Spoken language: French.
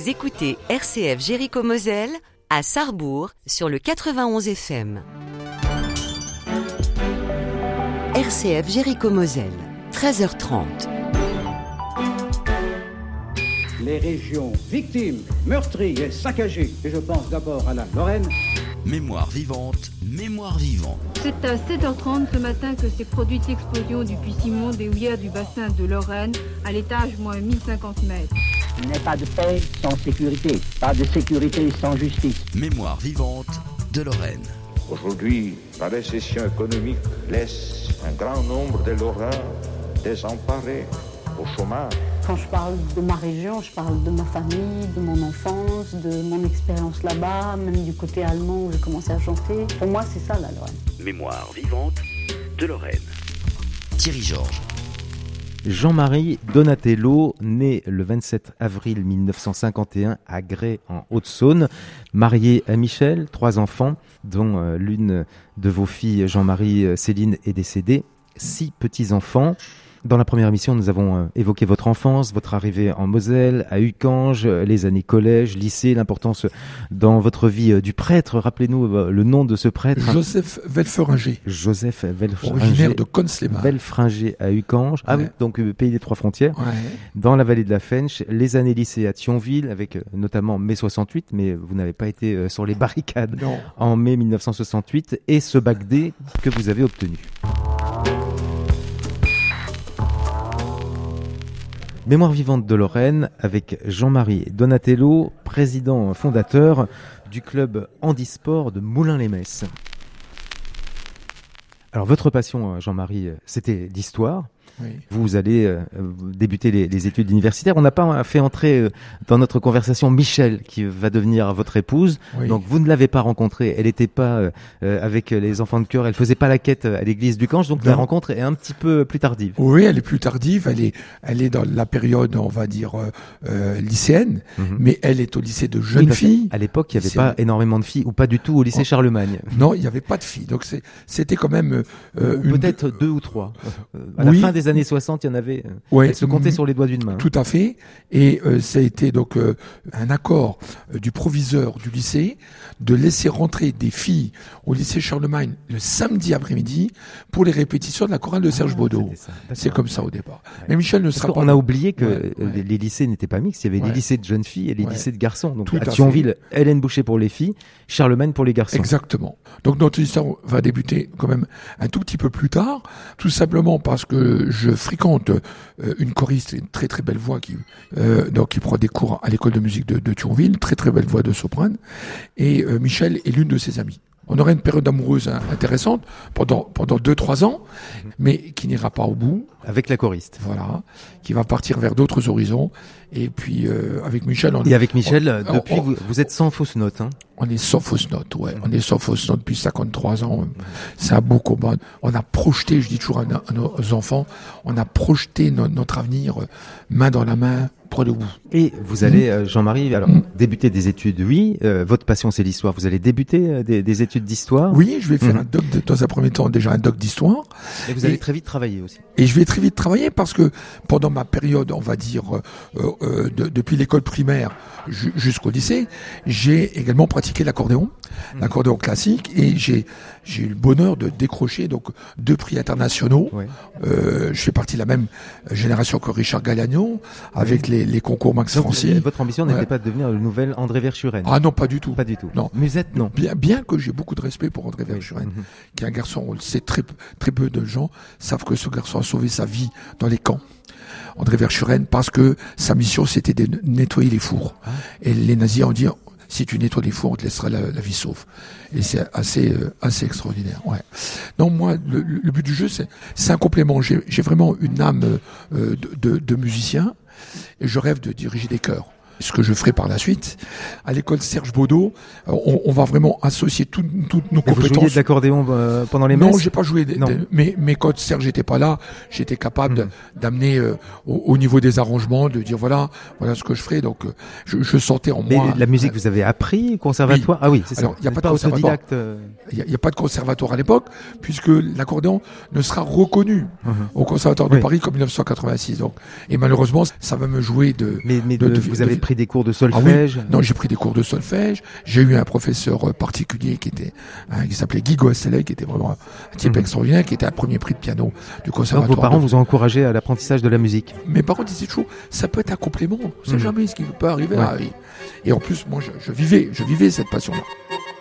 Vous écoutez RCF Jéricho-Moselle à Sarrebourg sur le 91 FM. RCF Jéricho-Moselle, 13h30. Les régions victimes, meurtries et saccagées, et je pense d'abord à la Lorraine. Mémoire vivante, mémoire vivante. C'est à 7h30 ce matin que s'est produite l'explosion du puits Simon des houillères du bassin de Lorraine à l'étage moins 1050 mètres. Il n'est pas de paix sans sécurité, pas de sécurité sans justice. Mémoire vivante de Lorraine. Aujourd'hui, la récession économique laisse un grand nombre de Lorrains désemparés, au chômage. Quand je parle de ma région, je parle de ma famille, de mon enfance, de mon expérience là-bas, même du côté allemand où j'ai commencé à chanter. Pour moi, c'est ça la Lorraine. Mémoire vivante de Lorraine. Thierry Georges. Jean-Marie Donatello, né le 27 avril 1951 à Grès en Haute-Saône, marié à Michel, 3 enfants, dont l'une de vos filles, Jean-Marie Céline, est décédée, 6 petits-enfants. Dans la première émission, nous avons évoqué votre enfance, votre arrivée en Moselle, à Uckange, les années collège, lycée, l'importance dans votre vie du prêtre. Rappelez-nous le nom de ce prêtre. Joseph Welfringer. Joseph Welfringer. Originaire de Conslema. Welfringer à Uckange. Ah oui, donc pays des 3 frontières. Ouais. Dans la vallée de la Fensch, les années lycée à Thionville, avec notamment mai 68, mais vous n'avez pas été sur les barricades en mai 1968, et ce bac D que vous avez obtenu. Mémoire vivante de Lorraine avec Jean-Marie Donatello, président fondateur du club handisport de Moulins-les-Metz. Alors votre passion, Jean-Marie, c'était l'histoire. Oui. Vous allez débuter les études universitaires. On n'a pas fait entrer dans notre conversation Michel, qui va devenir votre épouse. Oui. Donc vous ne l'avez pas rencontrée. Elle n'était pas avec les enfants de chœur. Elle faisait pas la quête à l'église d'Uckange. Donc la rencontre est un petit peu plus tardive. Oui, elle est plus tardive. Elle est dans la période, on va dire, lycéenne. Mais elle est au lycée de jeunes filles. À l'époque, il n'y avait pas énormément de filles, ou pas du tout au lycée Charlemagne. Non, il n'y avait pas de filles. Donc c'était quand même peut-être 2 ou 3. À la fin des années 60, il y en avait. Elle se comptait sur les doigts d'une main. Tout à fait. Et ça a été donc un accord du proviseur du lycée de laisser rentrer des filles au lycée Charlemagne le samedi après-midi pour les répétitions de la chorale de Serge Baudot. C'est comme ça au départ. Ouais. Mais Michel ne sera pas. On a oublié que les lycées n'étaient pas mixtes. Il y avait les lycées de jeunes filles et les lycées de garçons. Donc à Thionville, Hélène Boucher pour les filles, Charlemagne pour les garçons. Exactement. Donc notre histoire va débuter quand même un tout petit peu plus tard, tout simplement parce que je fréquente une choriste, une très très belle voix qui prend des cours à l'école de musique de Thionville, très très belle voix de soprane, et Michel est l'une de ses amies. On aurait une période amoureuse intéressante pendant 2-3 ans, mais qui n'ira pas au bout. Avec la choriste. Voilà, qui va partir vers d'autres horizons. Et puis avec Michel... depuis vous êtes sans fausse note. Hein. On est sans fausse note, ouais. On est sans fausse note depuis 53 ans. C'est un beau combat. On a projeté, je dis toujours à nos enfants, on a projeté notre avenir main dans la main, pour le bout. Et vous allez, Jean-Marie, débuter des études, oui. Votre passion, c'est l'histoire. Vous allez débuter des études d'histoire. Oui, je vais faire dans un premier temps déjà un doc d'histoire. Et vous allez très vite travailler aussi. Et je vais très vite travailler parce que pendant ma période, on va dire, depuis l'école primaire jusqu'au lycée, j'ai également pratiqué l'accordéon classique, et j'ai eu le bonheur de décrocher donc 2 prix internationaux. Ouais. Je fais partie de la même génération que Richard Galagnon avec les concours Max Francy. Votre ambition n'était pas de devenir le nouvel André Verschuren. Ah non, pas du tout. Pas du tout. Non. Musette, non. Bien que j'ai beaucoup de respect pour André Verschuren, qui est un garçon, on le sait, très peu de gens savent que ce garçon a sauvé sa vie dans les camps. André Verschuren, parce que sa mission c'était de nettoyer les fours. Et les nazis ont dit, si tu nettoies les fours, on te laissera la vie sauve. Et c'est assez extraordinaire. Ouais. Non, moi, le but du jeu, c'est un complément. J'ai vraiment une âme de musicien, et je rêve de diriger des chœurs. Ce que je ferai par la suite. À l'école Serge Baudot, on va vraiment associer toutes nos compétences. Vous jouiez de l'accordéon pendant les messes ? Non, j'ai pas joué. Mais quand Serge n'était pas là, j'étais capable d'amener au niveau des arrangements, de dire voilà ce que je ferai. Donc je sentais en moi. Mais la musique, vous avez appris au conservatoire ? Oui. Ah oui, c'est ça. Alors, il n'y a pas de conservatoire. Il y a pas de conservatoire à l'époque, puisque l'accordéon ne sera reconnu au conservatoire de Paris qu'en 1986. Donc, et malheureusement, ça va me jouer de. Vous avez pris des cours de solfège? Non, j'ai pris des cours de solfège. J'ai eu un professeur particulier qui s'appelait Guy Goasselet, qui était vraiment un type extraordinaire, qui était un premier prix de piano du conservatoire. Donc vos parents vous ont encouragé à l'apprentissage de la musique? Mes parents disaient toujours, ça peut être un complément. On ne sait jamais ce qui peut arriver. Et en plus, moi, je vivais cette passion-là.